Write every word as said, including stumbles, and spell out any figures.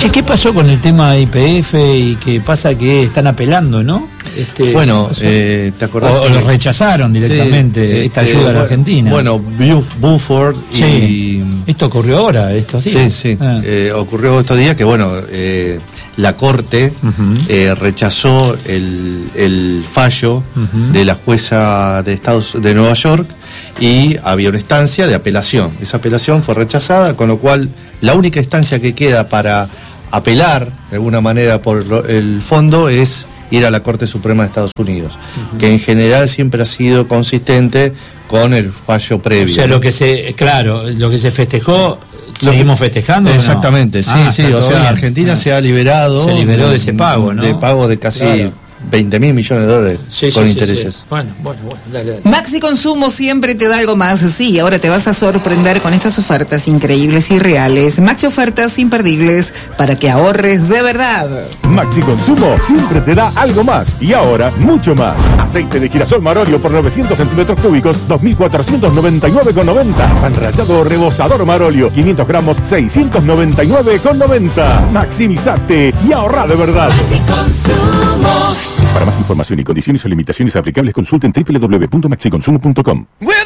Che, ¿qué pasó con el tema de Y P F y qué pasa que están apelando, no? Este, bueno, eh, ¿te acordás? O, o lo rechazaron directamente, sí, esta este, ayuda a la bueno, Argentina. Bueno, Buford y... Sí. Esto ocurrió ahora, estos días. Sí, sí, ah. eh, ocurrió estos días que, bueno, eh, la Corte uh-huh. eh, rechazó el, el fallo uh-huh. de la jueza de Estados de Nueva York y había una instancia de apelación. Esa apelación fue rechazada, con lo cual la única instancia que queda para apelar de alguna manera por el fondo es ir a la Corte Suprema de Estados Unidos, uh-huh. que en general siempre ha sido consistente con el fallo previo. O sea, lo que se, claro, lo que se festejó, seguimos festejando. Exactamente, ¿no? sí, ah, sí, o sea, bien. Argentina ah. se ha liberado. Se liberó de ese pago, ¿no? De pago de casi claro. veinte mil millones de dólares sí, con sí, intereses. Sí, sí. Bueno, bueno, bueno, dale, dale. Maxi Consumo siempre te da algo más. Sí, ahora te vas a sorprender con estas ofertas increíbles y reales. Maxi Ofertas imperdibles para que ahorres de verdad. Maxi Consumo siempre te da algo más y ahora mucho más. Aceite de girasol Marolio por novecientos centímetros cúbicos, dos mil cuatrocientos noventa y nueve con noventa. Pan rallado rebozador Marolio, quinientos gramos, seiscientos noventa y nueve con noventa. Maximizate y ahorra de verdad. Maxi Consumo. Para más información y condiciones o limitaciones aplicables, consulten doble u doble u doble u punto maxi consumo punto com.